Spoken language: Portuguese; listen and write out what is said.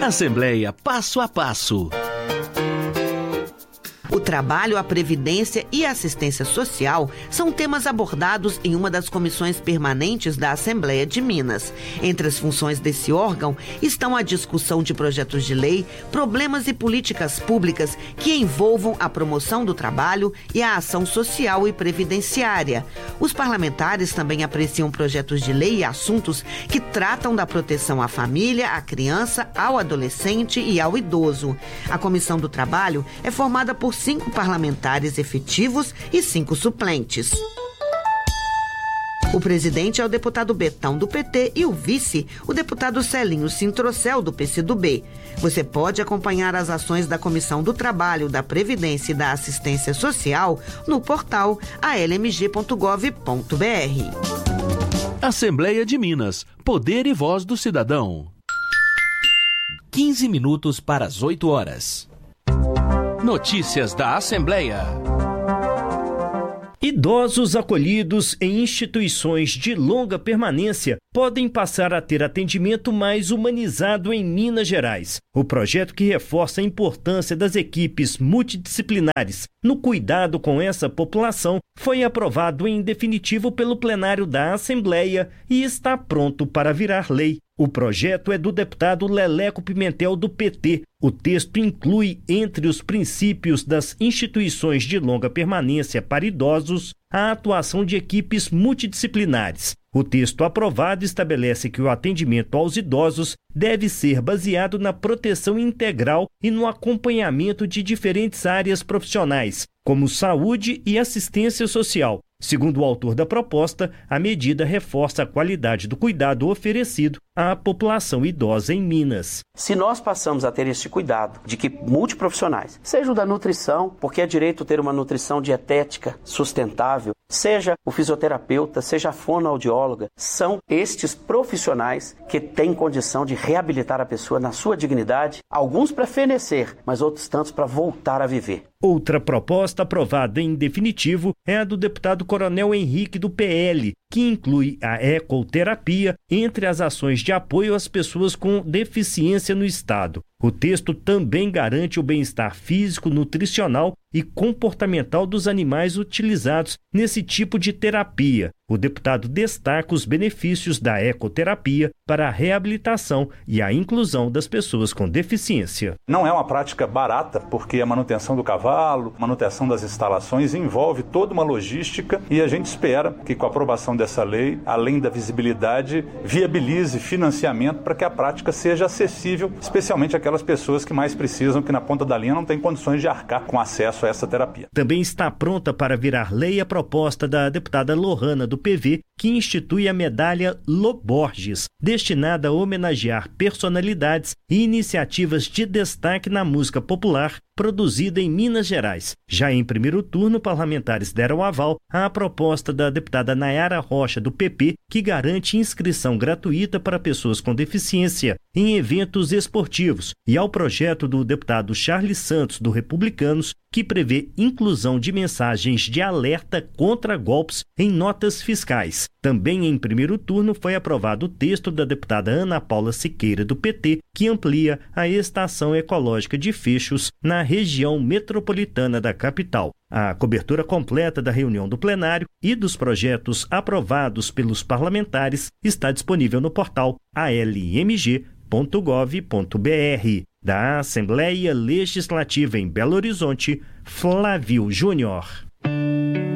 Assembleia Passo a Passo. O trabalho, a previdência e a assistência social são temas abordados em uma das comissões permanentes da Assembleia de Minas. Entre as funções desse órgão estão a discussão de projetos de lei, problemas e políticas públicas que envolvam a promoção do trabalho e a ação social e previdenciária. Os parlamentares também apreciam projetos de lei e assuntos que tratam da proteção à família, à criança, ao adolescente e ao idoso. A Comissão do Trabalho é formada por 5 parlamentares efetivos e 5 suplentes. O presidente é o deputado Betão, do PT, e o vice, o deputado Celinho Sintrocel, do PCdoB. Você pode acompanhar as ações da Comissão do Trabalho, da Previdência e da Assistência Social no portal almg.gov.br. Assembleia de Minas. Poder e voz do cidadão. 15 minutos para as 8 horas. Notícias da Assembleia. Idosos acolhidos em instituições de longa permanência podem passar a ter atendimento mais humanizado em Minas Gerais. O projeto, que reforça a importância das equipes multidisciplinares no cuidado com essa população, foi aprovado em definitivo pelo plenário da Assembleia e está pronto para virar lei. O projeto é do deputado Leleco Pimentel, do PT. O texto inclui, entre os princípios das instituições de longa permanência para idosos, a atuação de equipes multidisciplinares. O texto aprovado estabelece que o atendimento aos idosos deve ser baseado na proteção integral e no acompanhamento de diferentes áreas profissionais, como saúde e assistência social. Segundo o autor da proposta, a medida reforça a qualidade do cuidado oferecido à população idosa em Minas. Se nós passamos a ter esse cuidado de que multiprofissionais, seja o da nutrição, porque é direito ter uma nutrição dietética sustentável, seja o fisioterapeuta, seja a fonoaudióloga, são estes profissionais que têm condição de reabilitar a pessoa na sua dignidade, alguns para fenecer, mas outros tantos para voltar a viver. Outra proposta aprovada em definitivo é a do deputado Coronel Henrique, do PL, que inclui a ecoterapia entre as ações de apoio às pessoas com deficiência no Estado. O texto também garante o bem-estar físico, nutricional e comportamental dos animais utilizados nesse tipo de terapia. O deputado destaca os benefícios da ecoterapia para a reabilitação e a inclusão das pessoas com deficiência. Não é uma prática barata, porque a manutenção do cavalo, manutenção das instalações envolve toda uma logística, e a gente espera que, com a aprovação dessa lei, além da visibilidade, viabilize financiamento para que a prática seja acessível, especialmente àquelas pessoas que mais precisam, que na ponta da linha não têm condições de arcar com acesso a essa terapia. Também está pronta para virar lei a proposta da deputada Lohana, do PV, que institui a medalha Loborges, destinada a homenagear personalidades e iniciativas de destaque na música popular produzida em Minas Gerais. Já em primeiro turno, parlamentares deram aval à proposta da deputada Nayara Rocha, do PP, que garante inscrição gratuita para pessoas com deficiência em eventos esportivos, e ao projeto do deputado Charles Santos, do Republicanos, que prevê inclusão de mensagens de alerta contra golpes em notas fiscais. Também em primeiro turno foi aprovado o texto da deputada Ana Paula Siqueira, do PT, que amplia a estação ecológica de Fechos na região metropolitana da capital. A cobertura completa da reunião do plenário e dos projetos aprovados pelos parlamentares está disponível no portal almg.gov.br. Da Assembleia Legislativa em Belo Horizonte, Flávio Júnior.